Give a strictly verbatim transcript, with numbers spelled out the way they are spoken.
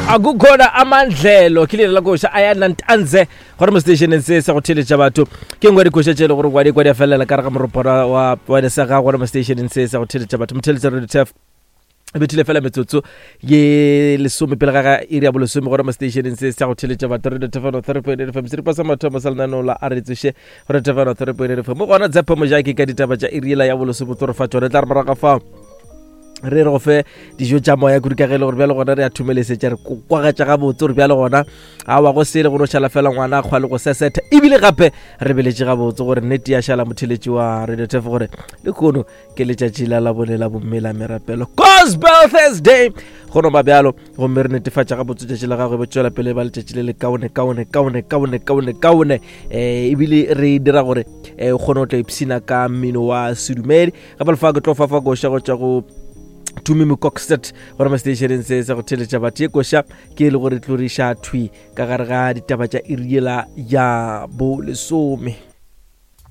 akukhona amandlelo khile la go sha aya nantanze gore mo station se se go theletša batho ke ngwe di go tšele gore kwa di kwa di felela ka re ga moropora wa wa le sa ga gore mo station se se go theletša batho mtheletša re tef betile fela metsotso ye lesome pele ga iri ya bolesome gore mo station se se go theletša batho re tefano therapy le fm se pasa mathomo salnano la a re tshe re tefano therapy le fm mo gona tsepa mo jaki ka ditaba tša iri la ya bolesome torofatšo re tla re maraga fa re re go fe dijo tša moya kurikagele gore bjale gona re a thumelesetša re kwagatša ga botse gore bjale gona a wa go sele go no šala fela ngwana a kgwa le go sesetha ebile gape re beletše ga botse gore nnete ya šala motheletši wa radio tef gore le kono ke letšatši la la bone la bomme la merapelo gospel thursday go no ba bjalo gomme re netefatša ga botse tšatši la gagwe betšwela pele ba letšatši le le kaone kaone kaone kaone kaone kaone eh ebile re dira gore eh o kgone go tla ipsina ka mmino wa sedumedi gape lefa ke tlo fafa goša go tša go tumi mokokset gore ma station se se go theletša batho ye koša ke le gore tloriša thwi ka gare ga ditaba tša iriela ya bo lesome.